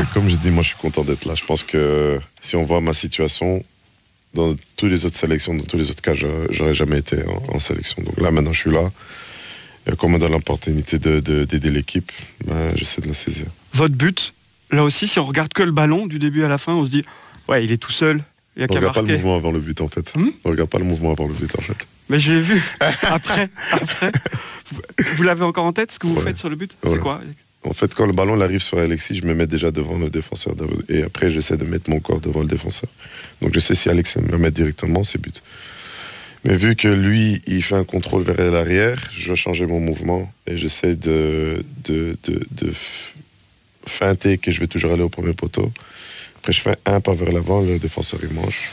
Comme je dis, moi je suis content d'être là. Je pense que si on voit ma situation, dans toutes les autres sélections, dans tous les autres cas, j'aurais jamais été en sélection. Donc là, maintenant, je suis là. Et comme on donne l'opportunité d'aider l'équipe, j'essaie de la saisir. Votre but, là aussi, si on regarde que le ballon du début à la fin, on se dit, ouais, il est tout seul. Il y a on qu'à regarde marquer. pas le mouvement avant le but, en fait. On regarde pas le mouvement avant le but, en fait. Mais je l'ai vu. Après. Vous l'avez encore en tête, ce que vous faites sur le but? C'est quoi? En fait, quand le ballon arrive sur Alexis, je me mets déjà devant le défenseur. Et après, j'essaie de mettre mon corps devant le défenseur. Donc, je sais si Alexis me met directement, c'est but. Mais vu que lui, il fait un contrôle vers l'arrière, je vais changer mon mouvement et j'essaie de feinter que je vais toujours aller au premier poteau. Après, je fais un pas vers l'avant, le défenseur, il mange.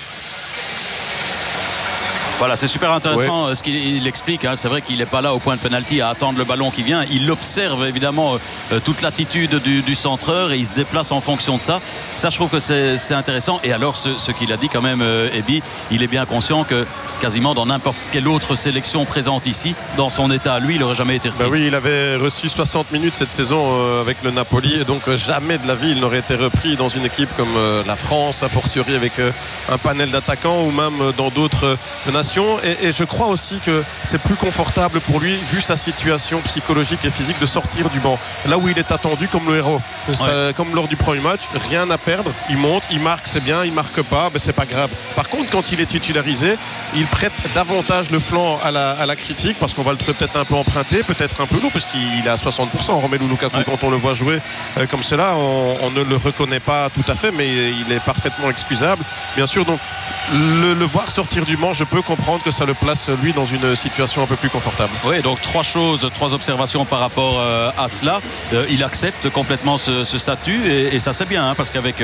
Voilà, c'est super intéressant ce qu'il explique. C'est vrai qu'il n'est pas là au point de pénalty à attendre le ballon qui vient. Il observe évidemment toute l'attitude du centreur et il se déplace en fonction de ça. Ça, je trouve que c'est intéressant. Et alors, ce qu'il a dit quand même, Ebi, il est bien conscient que quasiment dans n'importe quelle autre sélection présente ici, dans son état, lui, il n'aurait jamais été repris. Oui, il avait reçu 60 minutes cette saison avec le Napoli. Et donc, jamais de la vie, il n'aurait été repris dans une équipe comme la France, a fortiori avec un panel d'attaquants ou même dans d'autres nations. Et je crois aussi que c'est plus confortable pour lui, vu sa situation psychologique et physique, de sortir du banc. Là où il est attendu comme le héros. Comme lors du premier match, rien à perdre. Il monte, il marque, c'est bien. Il marque pas, mais c'est pas grave. Par contre, quand il est titularisé, il prête davantage le flanc à la critique, parce qu'on va le trouver peut-être un peu emprunté, peut-être un peu lourd, parce qu'il est à 60%. Romelu Lukaku, quand on le voit jouer comme cela, on ne le reconnaît pas tout à fait, mais il est parfaitement excusable. Bien sûr, donc le voir sortir du banc, je peux comprendre que ça le place lui dans une situation un peu plus confortable. Oui, donc trois observations par rapport à cela. Il accepte complètement ce statut et ça c'est bien, parce qu'avec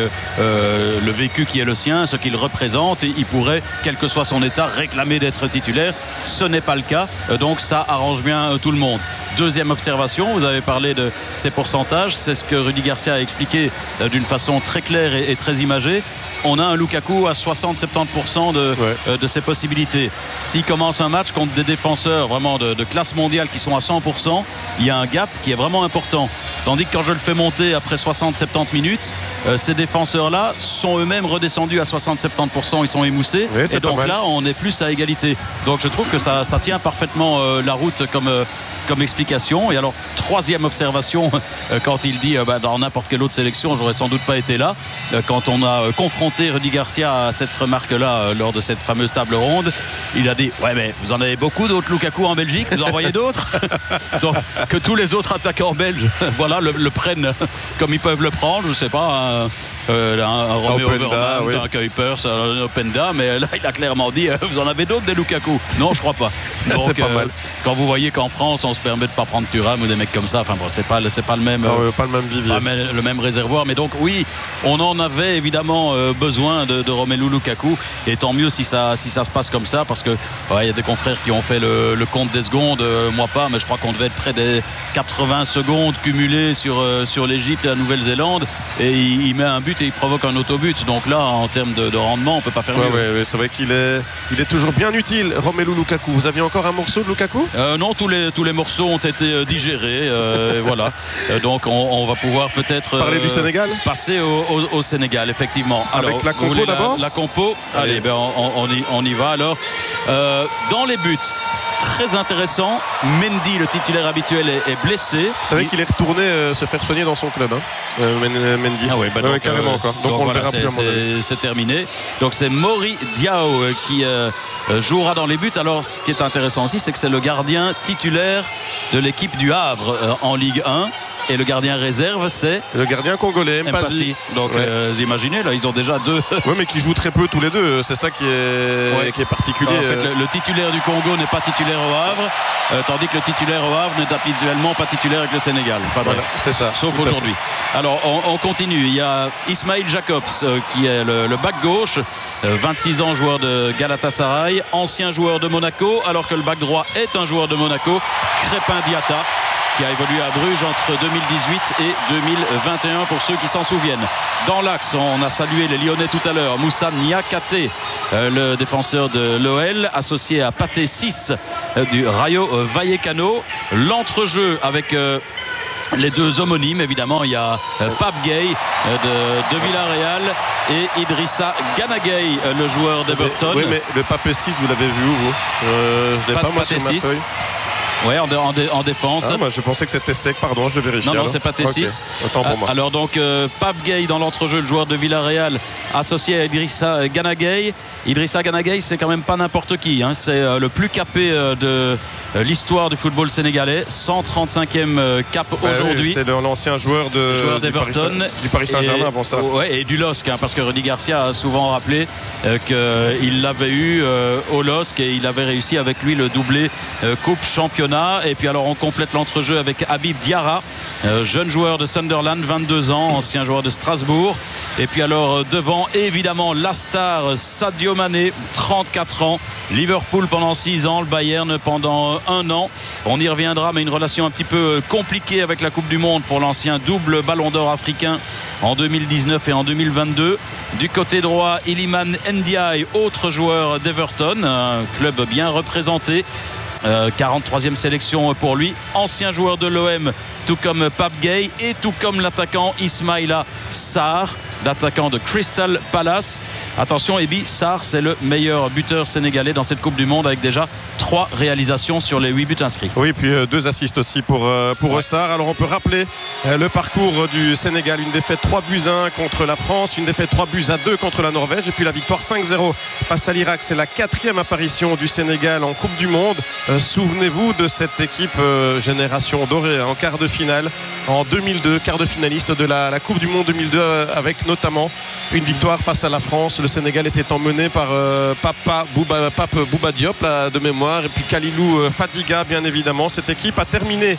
le vécu qui est le sien, ce qu'il représente, il pourrait, quel que soit son état, réclamer d'être titulaire. Ce n'est pas le cas, donc ça arrange bien tout le monde. Deuxième observation, vous avez parlé de ces pourcentages, c'est ce que Rudy Garcia a expliqué d'une façon très claire et très imagée. On a un Lukaku à 60-70% de ses possibilités. S'il commence un match contre des défenseurs vraiment de classe mondiale qui sont à 100%, il y a un gap qui est vraiment important. Tandis que quand je le fais monter après 60-70 minutes, ces défenseurs-là sont eux-mêmes redescendus à 60-70%, ils sont émoussés. Oui, et donc là, on est plus à égalité. Donc je trouve que ça tient parfaitement la route comme explication. Et alors, troisième observation, quand il dit dans n'importe quelle autre sélection, j'aurais sans doute pas été là. Quand on a confronté Rudy Garcia à cette remarque-là lors de cette fameuse table ronde, il a dit ouais, mais vous en avez beaucoup d'autres Lukaku en Belgique, vous en voyez d'autres. Donc que tous les autres attaquants belges voilà, le prennent comme ils peuvent le prendre. Je sais pas, un Romeo Overmars, un Kuipers, un Openda, mais là il a clairement dit vous en avez d'autres des Lukaku? Non, je crois pas. Donc c'est pas mal. Quand vous voyez qu'en France on se permet de pas prendre Thuram ou des mecs comme ça, enfin bon, c'est pas le même pas le même vivier, le même réservoir, mais donc oui, on en avait évidemment besoin de Romelu Lukaku, et tant mieux si ça se passe comme ça, parce que il y a des confrères qui ont fait le compte des secondes, moi pas, mais je crois qu'on devait être près des 80 secondes cumulées sur l'Égypte et la Nouvelle-Zélande, et il met un but et il provoque un autobut. Donc là, en termes de rendement, on peut pas faire mieux. Ouais, c'est vrai qu'il est toujours bien utile, Romelu Lukaku. Vous aviez encore un morceau de Lukaku? Non, tous les morceaux ont été digérés. Voilà. Donc on va pouvoir peut-être parler du Sénégal, passer au Sénégal, effectivement. Avec alors, la compo d'abord. La compo. Allez, on y va alors. Dans les buts, très intéressant, Mendy, le titulaire habituel, est blessé. Vous savez qu'il est retourné se faire soigner dans son club, Mendy. Ah ouais, donc, carrément encore. Donc on voilà, le verra plus. C'est terminé. Donc c'est Mori Diao qui jouera dans les buts. Alors ce qui est intéressant aussi, c'est que c'est le gardien titulaire de l'équipe du Havre en Ligue 1. Et le gardien réserve, c'est le gardien congolais, Mpassi. Donc vous imaginez, là ils ont déjà deux. Oui, mais qui jouent très peu tous les deux. C'est ça qui est particulier. En fait, le titulaire du Congo n'est pas titulaire au Havre, tandis que le titulaire au Havre n'est habituellement pas titulaire avec le Sénégal. Enfin bref, c'est ça. Sauf aujourd'hui. Alors on continue. Il y a Ismail Jacobs qui est le back gauche, 26 ans, joueur de Galatasaray, ancien joueur de Monaco, alors que le back droit est un joueur de Monaco, Crépin Diatta, qui a évolué à Bruges entre 2018 et 2021 pour ceux qui s'en souviennent. Dans l'axe, on a salué les Lyonnais tout à l'heure. Moussa Niakate, le défenseur de l'OL, associé à Pathé 6 du Rayo Vallecano. L'entrejeu avec les deux homonymes, évidemment, il y a Pape Gueye de Villarreal et Idrissa Gana Gueye, le joueur d'Everton. Oui, mais le Pape 6, vous l'avez vu où vous je l'ai pas moi sur ma feuille. Oui, en défense. Moi, je pensais que c'était sec, pardon, je vérifie. Non, c'est pas T6. Okay. Autant pour moi. Alors donc, Pape Gueye dans l'entrejeu, le joueur de Villarreal, associé à Idrissa Gana Gueye. Idrissa Gana Gueye, c'est quand même pas n'importe qui. C'est le plus capé de l'histoire du football sénégalais. 135e cap aujourd'hui. Oui, c'est l'ancien joueur d'Everton du Paris Saint-Germain avant ça. Et du LOSC, parce que Rudy Garcia a souvent rappelé qu'il l'avait eu au LOSC et il avait réussi avec lui le doublé Coupe Championnat. Et puis alors on complète l'entrejeu avec Habib Diarra, jeune joueur de Sunderland, 22 ans, ancien joueur de Strasbourg. Et puis alors devant, évidemment, la star Sadio Mané, 34 ans, Liverpool pendant 6 ans, le Bayern pendant 1 an. On y reviendra, mais une relation un petit peu compliquée avec la Coupe du Monde pour l'ancien double Ballon d'Or africain en 2019 et en 2022. Du côté droit, Iliman Ndiaye, autre joueur d'Everton, un club bien représenté. 43e sélection pour lui, ancien joueur de l'OM, tout comme Pape Gueye et tout comme l'attaquant Ismaïla Sarr, l'attaquant de Crystal Palace. Attention, Ebi, Sarr, c'est le meilleur buteur sénégalais dans cette Coupe du Monde avec déjà 3 réalisations sur les 8 buts inscrits. Oui, puis 2 assists aussi pour Sarr. Alors on peut rappeler le parcours du Sénégal, une défaite 3-1 contre la France, une défaite 3-2 contre la Norvège et puis la victoire 5-0 face à l'Irak. C'est la 4e apparition du Sénégal en Coupe du Monde. Souvenez-vous de cette équipe génération dorée en quart de finale en 2002, quart de finaliste de la Coupe du Monde 2002 avec notamment une victoire face à la France. Le Sénégal était emmené par Pape Bouba Diop là, de mémoire et puis Kalilou Fadiga bien évidemment. Cette équipe a terminé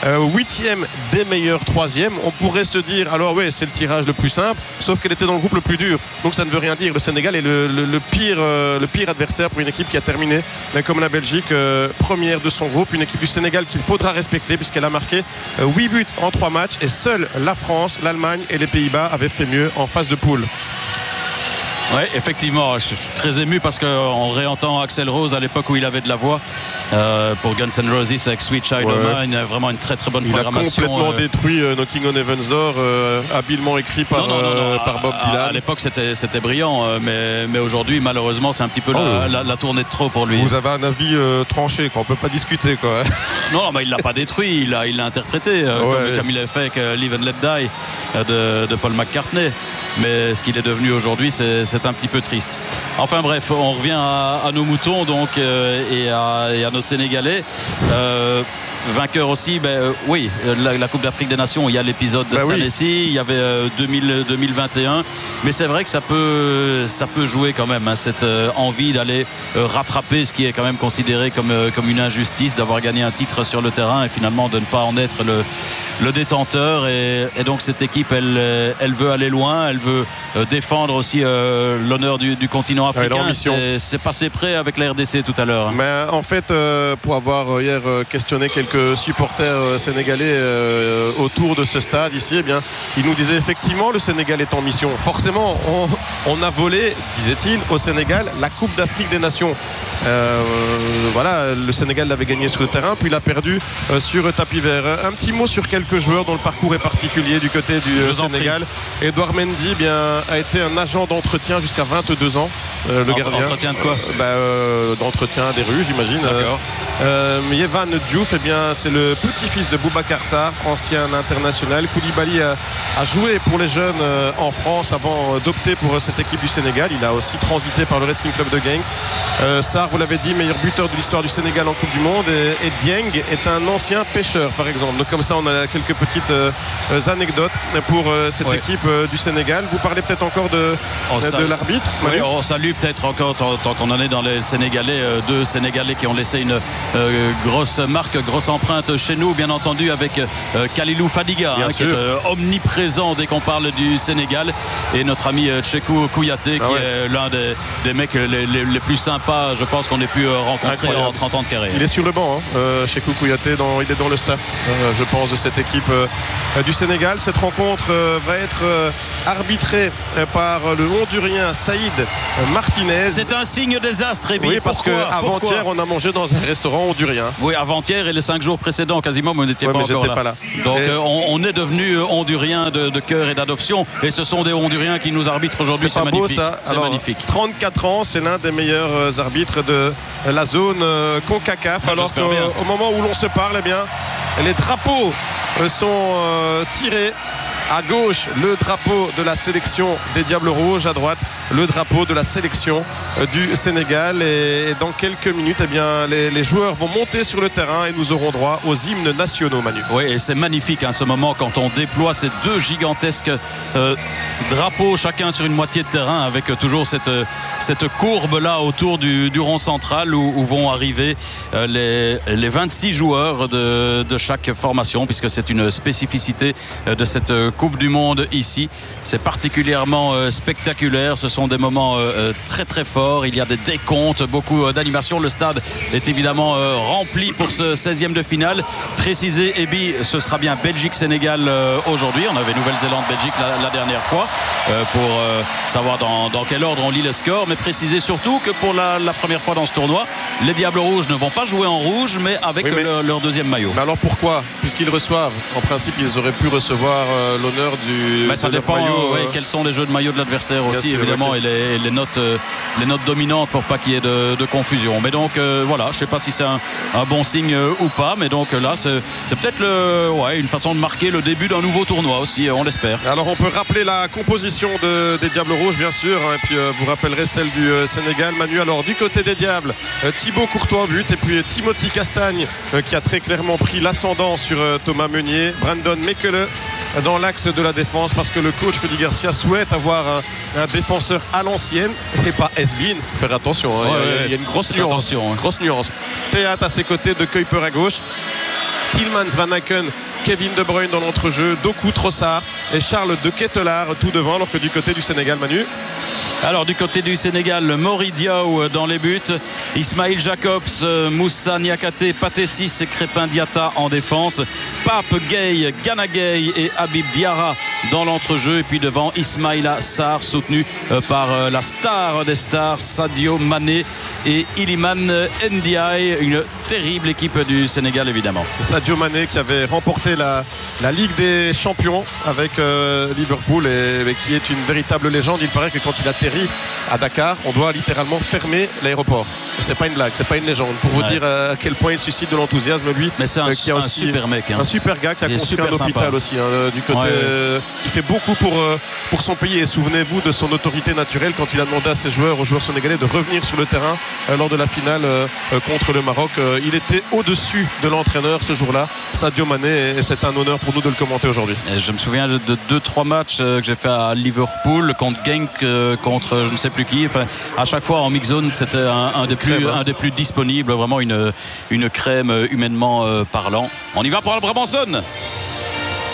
8e des meilleurs 3e. On pourrait se dire alors oui c'est le tirage le plus simple, sauf qu'elle était dans le groupe le plus dur, donc ça ne veut rien dire. Le Sénégal est le pire adversaire pour une équipe qui a terminé comme la Belgique première de son groupe, une équipe du Sénégal qu'il faudra respecter puisqu'elle a marqué 8 buts en 3 matchs et seuls la France, l'Allemagne et les Pays-Bas avaient fait mieux en phase de poule. Oui, effectivement, je suis très ému parce qu'on réentend Axl Rose à l'époque où il avait de la voix pour Guns N' Roses avec Sweet Child O' Mine. Il a vraiment une très très bonne programmation. Il a complètement détruit Knocking on Heaven's Door, habilement écrit par Bob Dylan. À l'époque c'était brillant, mais aujourd'hui malheureusement c'est un petit peu la tournée de trop pour lui. Vous avez un avis tranché, quoi. On peut pas discuter quoi. Non, mais il l'a pas détruit, il l'a interprété comme il a fait avec Live and Let Die de Paul McCartney. Mais ce qu'il est devenu aujourd'hui, c'est un petit peu triste. Enfin bref, on revient à nos moutons donc et à nos Sénégalais. Vainqueur aussi, oui, la Coupe d'Afrique des Nations, il y a l'épisode de cette année-ci, il y avait 2021, mais c'est vrai que ça peut jouer quand même, cette envie d'aller rattraper ce qui est quand même considéré comme une injustice, d'avoir gagné un titre sur le terrain et finalement de ne pas en être le détenteur. Et donc cette équipe, elle veut aller loin, elle veut défendre aussi l'honneur du continent africain. C'est passé près avec la RDC tout à l'heure. Mais en fait, pour avoir hier questionné quelques supporters sénégalais autour de ce stade ici, eh bien, ils nous disaient effectivement le Sénégal est en mission. Forcément, on a volé, disait-il, au Sénégal la Coupe d'Afrique des Nations. Voilà, le Sénégal l'avait gagné sur le terrain, puis il a perdu sur tapis vert. Un petit mot sur quelques joueurs dont le parcours est particulier du côté du Sénégal. Edouard Mendy a été un agent d'entretien jusqu'à 22 ans. Le gardien. D'entretien de quoi d'entretien des rues, j'imagine. D'accord. Yevan Diouf, eh bien, c'est le petit-fils de Boubacar Sarr, ancien international. Koulibaly a joué pour les jeunes en France avant d'opter pour cette équipe du Sénégal. Il a aussi transité par le Racing Club de Genk. Sarr, vous l'avez dit, meilleur buteur de l'histoire du Sénégal en Coupe du Monde. Et Dieng est un ancien pêcheur, par exemple. Donc comme ça, on a quelques petites anecdotes pour cette équipe du Sénégal. Vous parlez peut-être encore de l'arbitre. Oui, on salue peut-être encore, tant qu'on en est dans les Sénégalais, 2 Sénégalais qui ont laissé une grosse marque, grosse empreinte chez nous, bien entendu, avec Kalilou Fadiga, qui est omniprésent plaisant dès qu'on parle du Sénégal. Et notre ami Tchekou Kouyaté, qui est l'un des mecs les plus sympas, je pense, qu'on ait pu rencontrer en 30 ans de carrière. Il est sur le banc, Tchekou Kouyaté, il est dans le staff, je pense, de cette équipe du Sénégal. Cette rencontre va être arbitrée par le Hondurien Saïd Martinez. C'est un signe désastre, Ebi. Oui, parce qu'avant-hier, on a mangé dans un restaurant hondurien. Oui, avant-hier et les 5 jours précédents, quasiment, mais on n'était pas encore là. Donc on est devenu hondurien de cœur et d'adoption. Et ce sont des Honduriens qui nous arbitrent aujourd'hui. C'est magnifique. C'est magnifique. 34 ans, c'est l'un des meilleurs arbitres de la zone CONCACAF. Alors qu'au moment où l'on se parle, eh bien, les drapeaux sont tirés. À gauche, le drapeau de la sélection des Diables Rouges. À droite, le drapeau de la sélection du Sénégal. Et dans quelques minutes, eh bien, les joueurs vont monter sur le terrain et nous aurons droit aux hymnes nationaux, Manu. Oui, et c'est magnifique, hein, ce moment quand on déploie ces deux gigantesques drapeaux, chacun sur une moitié de terrain, avec toujours cette courbe-là autour du rond central où vont arriver les 26 joueurs de chaque formation, puisque c'est une spécificité de cette Coupe du Monde ici. C'est particulièrement spectaculaire. Ce sont des moments très très forts. Il y a des décomptes, beaucoup d'animation. Le stade est évidemment rempli pour ce 16e de finale. Précisé, Ebi, ce sera bien Belgique-Sénégal aujourd'hui. On avait Nouvelle-Zélande-Belgique la dernière fois pour savoir dans quel ordre on lit le score. Mais préciser surtout que pour la première fois dans ce tournoi, les Diables Rouges ne vont pas jouer en rouge, mais avec leur deuxième maillot. Mais alors pourquoi? Puisqu'ils reçoivent, en principe, ils auraient pu recevoir l'honneur du. Ça dépend quels sont les jeux de maillot de l'adversaire aussi, sûr, évidemment, et les notes dominantes pour pas qu'il y ait de confusion. Mais donc voilà, je sais pas si c'est un bon signe ou pas, mais donc là c'est peut-être une façon de marquer le début d'un nouveau tournoi aussi, on l'espère. Alors on peut rappeler la composition des Diables Rouges, bien sûr, et puis vous rappellerez celle du Sénégal, Manu. Alors du côté des Diables, Thibaut Courtois au but, et puis Timothy Castagne qui a très clairement pris l'ascendant sur Thomas Meunier. Brandon Mekele dans l'axe de la défense, parce que le coach Rudy Garcia souhaite avoir un défenseur à l'ancienne et pas has-been. Faire attention, il y a une grosse nuance. Grosse nuance. Théâtre à ses côtés, De Kuyper à gauche, Tillmans, Van Aken, Kevin De Bruyne dans l'entrejeu, Doku, Trossard et Charles De Ketelaar tout devant, alors que du côté du Sénégal, Manu. Alors du côté du Sénégal, Mori Diaw dans les buts, Ismail Jacobs, Moussa Niakate, Patessis et Crépin Diatta en défense, Pape Gueye, Gana Gueye et Habib Diarra dans l'entrejeu, et puis devant Ismaïla Sarr soutenu par la star des stars Sadio Mané et Iliman Ndiaye. Une terrible équipe du Sénégal évidemment. Sadio Mané qui avait remporté la Ligue des Champions avec Liverpool et qui est une véritable légende. Il paraît que quand il atterrit à Dakar, on doit littéralement fermer l'aéroport. C'est pas une blague, c'est pas une légende. Pour vous dire à quel point il suscite de l'enthousiasme, lui. Mais c'est un super mec. Un super gars qui a construit un hôpital aussi, du côté qui fait beaucoup pour son pays. Et souvenez-vous de son autorité naturelle quand il a demandé à ses joueurs, aux joueurs sénégalais, de revenir sur le terrain lors de la finale contre le Maroc. Il était au-dessus de l'entraîneur ce jour-là, Sadio Mané, et c'est un honneur pour nous de le commenter aujourd'hui. Je me souviens de 2-3 matchs que j'ai fait à Liverpool contre Genk, contre je ne sais plus qui. Enfin, à chaque fois en mix zone, c'était un des plus disponibles, vraiment une crème humainement parlant. On y va pour Al Brabanson.